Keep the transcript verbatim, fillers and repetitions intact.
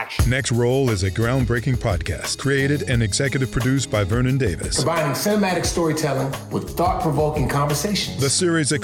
watch. Next Roll is a groundbreaking podcast created and executive produced by Vernon Davis. Combining cinematic storytelling with thought-provoking conversations. The series